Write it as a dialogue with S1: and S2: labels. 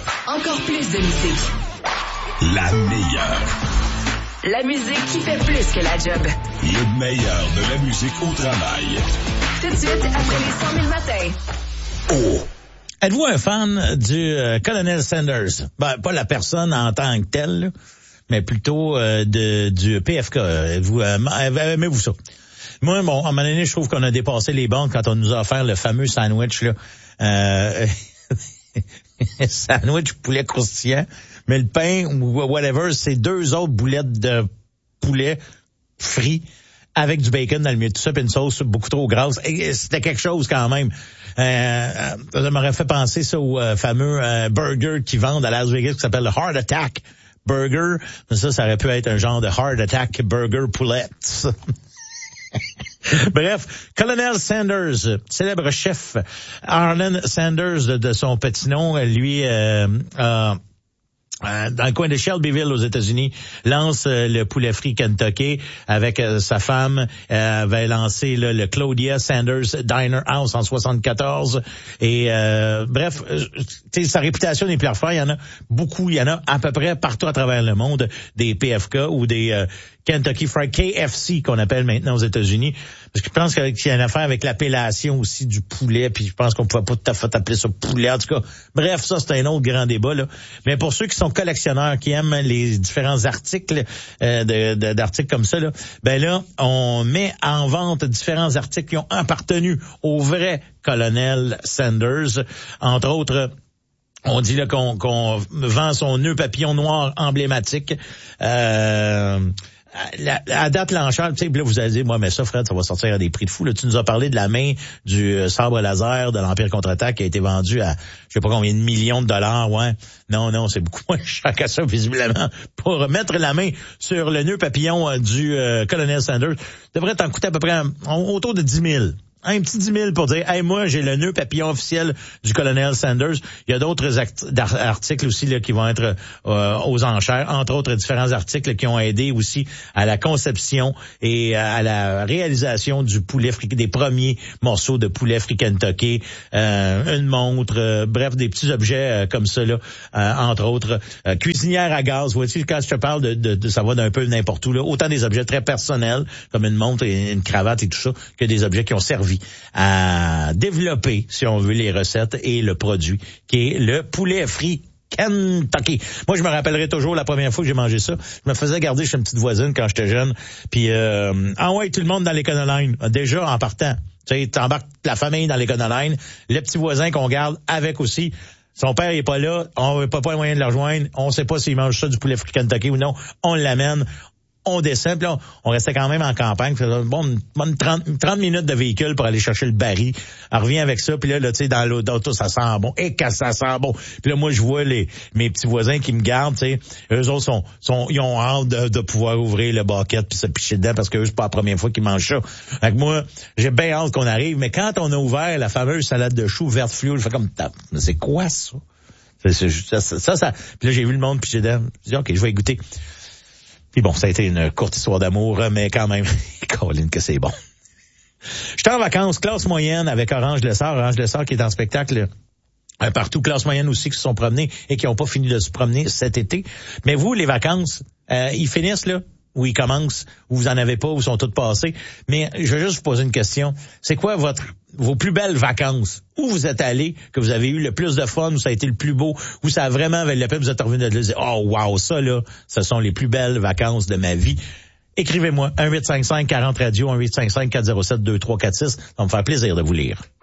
S1: Encore plus de musique.
S2: La meilleure.
S1: La musique qui fait plus que la job.
S2: Le meilleur de la musique au travail.
S1: Tout de suite, après les 100 000 matins.
S3: Oh! Êtes-vous un fan du Colonel Sanders? Ben, pas la personne en tant que telle, là, mais plutôt du PFK. Aimez-vous ça? Moi, bon, à un moment donné, je trouve qu'on a dépassé les bornes quand on nous a offert le fameux sandwich, là. Sandwich poulet croustillant, mais le pain ou whatever, c'est 2 autres boulettes de poulet frit avec du bacon dans le milieu de tout ça, puis une sauce beaucoup trop grasse. Et c'était quelque chose quand même. Ça m'aurait fait penser ça au fameux burger qu'ils vendent à Las Vegas qui s'appelle le Heart Attack Burger. Mais ça aurait pu être un genre de Heart Attack Burger poulet. Bref, Colonel Sanders, célèbre chef Arlen Sanders de son petit nom, lui dans le coin de Shelbyville aux États-Unis, lance le poulet frit Kentucky avec sa femme, avait lancé le Claudia Sanders Diner House en 74 et bref, sa réputation n'est plus à refaire, il y en a beaucoup, il y en a à peu près partout à travers le monde des PFK ou des Kentucky Fried KFC qu'on appelle maintenant aux États-Unis, parce que je pense qu'il y a une affaire avec l'appellation aussi du poulet, puis je pense qu'on pouvait pas tout à fait appeler ça poulet, en tout cas. Bref, ça c'est un autre grand débat là. Mais pour ceux qui sont collectionneurs, qui aiment les différents articles d'articles comme ça là, ben là on met en vente différents articles qui ont appartenu au vrai colonel Sanders, entre autres. On dit là qu'on vend son nœud papillon noir emblématique. À date l'enchère, tu sais, là vous allez dire, moi mais ça Fred, ça va sortir à des prix de fou. Là, tu nous as parlé de la main du sabre laser de l'Empire contre-attaque qui a été vendu à je sais pas combien de millions de dollars, ouais. Non, c'est beaucoup moins cher que ça visiblement. Pour mettre la main sur le nœud papillon du colonel Sanders, devrait t'en coûter à peu près autour de 10 000. Un petit 10 000 pour dire, hey, moi, j'ai le nœud papillon officiel du colonel Sanders. Il y a d'autres articles aussi là qui vont être aux enchères, entre autres différents articles qui ont aidé aussi à la conception et à la réalisation du poulet frit, des premiers morceaux de poulet frit Kentucky, une montre, bref, des petits objets comme ça là, entre autres cuisinière à gaz. Vois-tu, quand je te parle de ça va d'un peu n'importe où là, autant des objets très personnels comme une montre et une cravate et tout ça, que des objets qui ont servi à développer, si on veut, les recettes et le produit, qui est le poulet frit Kentucky. Moi, je me rappellerai toujours la première fois que j'ai mangé ça. Je me faisais garder chez une petite voisine quand j'étais jeune. Puis, ouais, tout le monde dans l'Econoline. Déjà, en partant, tu sais, t'embarques la famille dans l'Econoline. Le petit voisin qu'on garde avec aussi. Son père est pas là. On n'a pas le moyen de le rejoindre. On sait pas s'il mange ça du poulet frit Kentucky ou non. On l'amène. On descend, puis là, on restait quand même en campagne. Bon, 30 minutes de véhicule pour aller chercher le baril. On revient avec ça, puis là, tu sais, dans l'auto, ça sent bon. Et que ça sent bon. Puis là, moi, je vois mes petits voisins qui me gardent, tu sais. Eux autres ils ont hâte de pouvoir ouvrir le bucket puis se picher dedans parce que eux, c'est pas la première fois qu'ils mangent ça. Fait que moi, j'ai bien hâte qu'on arrive. Mais quand on a ouvert la fameuse salade de choux verte fluo, je fais comme, mais c'est quoi ça? Ça. Puis là, j'ai vu le monde picher dedans. Je dis, OK, je vais y goûter. Puis bon, ça a été une courte histoire d'amour, mais quand même, Colin, que c'est bon. J'étais en vacances, classe moyenne avec Orange Lessard. Orange Lessard qui est en spectacle partout, classe moyenne aussi qui se sont promenés et qui n'ont pas fini de se promener cet été. Mais vous, les vacances, ils finissent là? Ou ils commencent, ou vous en avez pas, ou sont toutes passées. Mais je vais juste vous poser une question. C'est quoi vos plus belles vacances? Où vous êtes allés, que vous avez eu le plus de fun, où ça a été le plus beau, où ça a vraiment valu la peine, vous êtes revenu de dire, oh wow, ça là, ce sont les plus belles vacances de ma vie. Écrivez-moi, 1-855-40-radio, 1-855-407-2346. Ça va me faire plaisir de vous lire.